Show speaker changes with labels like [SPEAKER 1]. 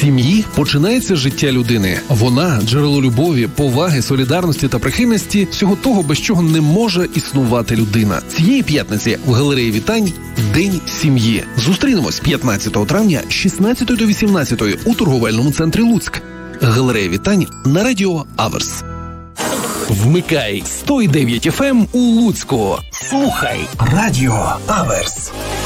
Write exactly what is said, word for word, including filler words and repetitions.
[SPEAKER 1] сім'ї починається життя людини. Вона – джерело любові, поваги, солідарності та прихильності, всього того, без чого не може існувати людина. Цієї п'ятниці в галереї вітань День сім'ї. Зустрінемось п'ятнадцятого травня з шістнадцятої до вісімнадцятої у торговельному центрі Луцьк. Галерея вітань на радіо Аверс. Вмикай сто дев'ять еф ем у Луцьку. Слухай радіо Аверс.